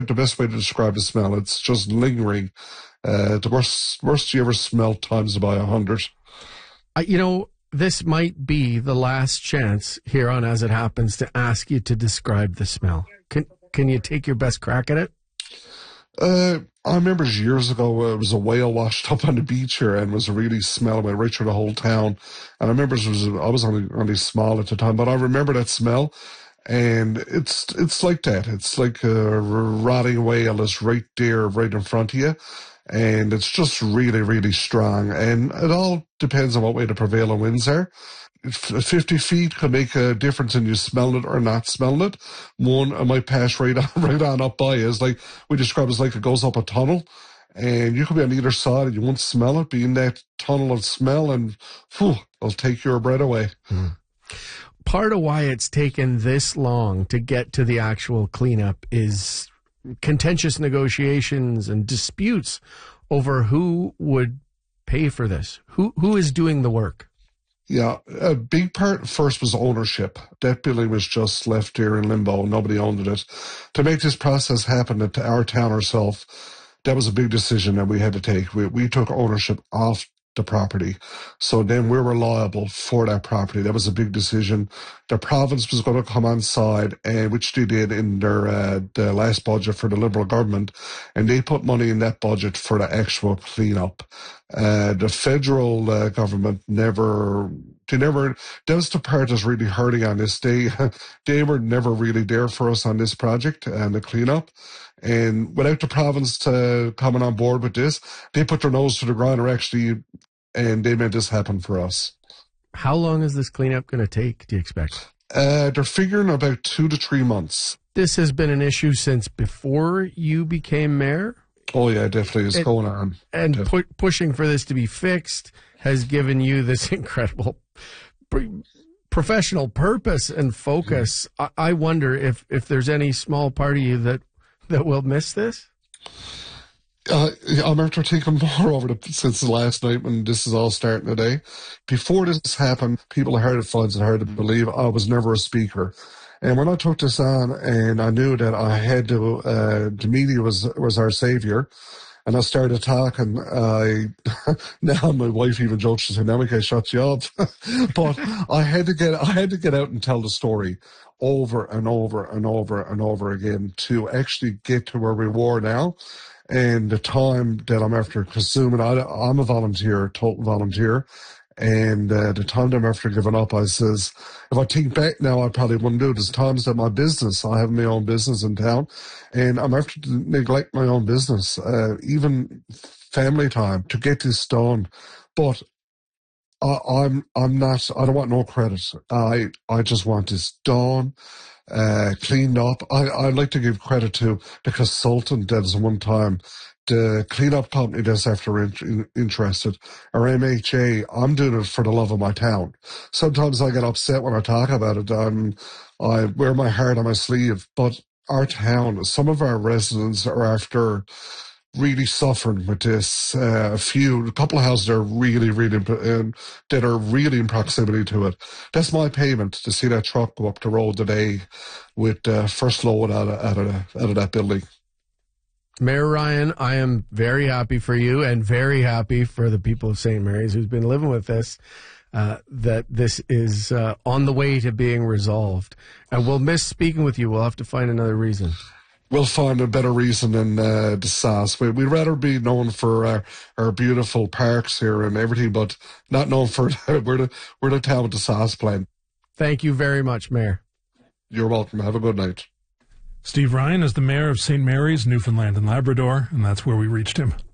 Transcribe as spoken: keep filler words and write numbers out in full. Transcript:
the best way to describe the smell. It's just lingering. Uh, the worst, worst you ever smelled times by a hundred. Uh, you know, this might be the last chance here on As It Happens to ask you to describe the smell. Can Can you take your best crack at it? Uh, I remember years ago, uh, it was a whale washed up on the beach here and was a really smell, went right through the whole town. And I remember it was, I was only, only small at the time, but I remember that smell. And it's it's like that. It's like a rotting whale that's right there, right in front of you. And it's just really, really strong. And it all depends on what way the prevailing winds are. fifty feet could make a difference in you smelling it or not smelling it. One, it might pass right on, right on up by you. It's like, we describe it as like it goes up a tunnel. And you could be on either side and you won't smell it, be in that tunnel of smell, and whew, it'll take your breath away. Mm. Part of why it's taken this long to get to the actual cleanup is contentious negotiations and disputes over who would pay for this. Who Who is doing the work? Yeah, a big part first was ownership. That building was just left there in limbo. Nobody owned it. To make this process happen at our town ourselves, that was a big decision that we had to take. We, we took ownership off the property. So then we were liable for that property. That was a big decision. The province was going to come on side, and which they did in their uh, the last budget for the Liberal government, and they put money in that budget for the actual cleanup. Uh, the federal uh, government never, they never, that was the part that's really hurting on this. They, they were never really there for us on this project and the cleanup. And without the province uh, coming on board with this, they put their nose to the ground, or actually, and they made this happen for us. How long is this cleanup going to take, do you expect? Uh, they're figuring about two to three months. This has been an issue since before you became mayor? Oh, yeah, definitely. It's it, going on. And pu- pushing for this to be fixed has given you this incredible professional purpose and focus. Mm. I-, I wonder if, if there's any small part of you that that will miss this? Uh, I'm after taking more over the, since the last night when this is all starting today. Before this happened, people heard it finds it hard to believe I was never a speaker. And when I took this on and I knew that I had to, uh, the media was, was our savior, and I started talking, I, now my wife even jokes, she said, now we can shut you up. But I had to get, I had to get out and tell the story over and over and over and over again to actually get to where we were now. And the time that I'm after consuming, I, I'm a volunteer, total volunteer. And uh, the time that I'm after giving up, I says, if I think back now, I probably wouldn't do it. There's times that my business, I have my own business in town, and I'm after to neglect my own business, uh, even family time to get this done. But I, I'm I'm not, I don't want no credit. I I just want this done, uh, cleaned up. I, I'd like to give credit to the consultant that was one time, the cleanup company that's after in, in, interested, or M H A. I'm doing it for the love of my town. Sometimes I get upset when I talk about it. I'm, I wear my heart on my sleeve, but our town, some of our residents are after really suffering with this. Uh, a few, a couple of houses are really, really, um, that are really in proximity to it. That's my payment to see that truck go up the road today with uh, first load out of, out of, out of that building. Mayor Ryan, I am very happy for you and very happy for the people of Saint Mary's who's been living with this, uh, that this is uh, on the way to being resolved. And we'll miss speaking with you. We'll have to find another reason. We'll find a better reason than uh, the sauce. We, we'd rather be known for our, our beautiful parks here and everything, but not known for we're the we're the town with the sauce plant. Thank you very much, Mayor. You're welcome. Have a good night. Steve Ryan is the mayor of Saint Mary's, Newfoundland and Labrador, and that's where we reached him.